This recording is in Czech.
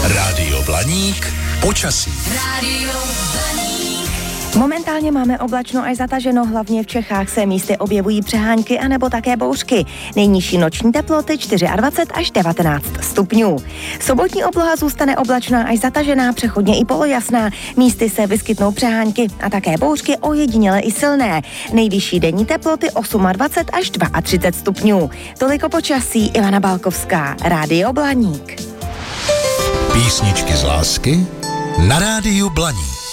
Rádio Blaník, počasí. Rádio Blaník. Momentálně máme oblačno až zataženo, hlavně v Čechách se místy objevují přehánky anebo také bouřky. Nejnižší noční teploty 24 až 19 stupňů. Sobotní obloha zůstane oblačná až zatažená, přechodně i polojasná. Místy se vyskytnou přehánky a také bouřky, ojediněle i silné. Nejvyšší denní teploty 28 až 32 stupňů. Toliko počasí, Ivana Balkovská, Rádio Blaník. Písničky z lásky na Rádiu Blaník.